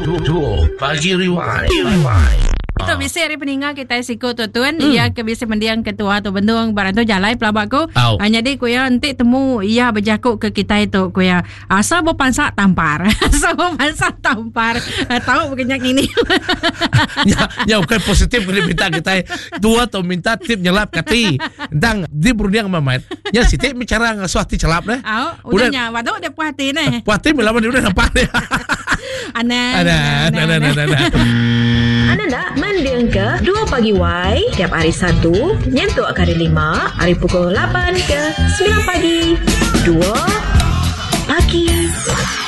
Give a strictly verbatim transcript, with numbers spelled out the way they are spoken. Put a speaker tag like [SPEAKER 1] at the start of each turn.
[SPEAKER 1] Duo Pagi Rewind. Rewind.
[SPEAKER 2] Itu biasa hari peninggal kita siko tu tuan hmm. Ia ke biasa mendiang ketua tu bendung barang tu jalai pelabak ku.
[SPEAKER 1] Oh.
[SPEAKER 2] Hanya dia kuya nanti temu ia berjakuk ke kita itu kuya. Asal berpansak tampar. Asal berpansak tampar. Tahu berkenyak ini.
[SPEAKER 1] Ya, ya bukan positif boleh minta kita tua atau minta tip nyelap kati. Dang di berundang mamat. Ya si tip bicara ngasuhati celap deh.
[SPEAKER 2] Oh, udahnya waduh dia puas hati nih.
[SPEAKER 1] Puas hati melawan dia udah nampak deh.
[SPEAKER 2] Ana.
[SPEAKER 1] Ana, ana, ana, ana.
[SPEAKER 3] Anda nak mendiang ke dua Pagi Y tiap hari Sabtu nyentuh hari lima hari pukul lapan ke sembilan pagi. dua Pagi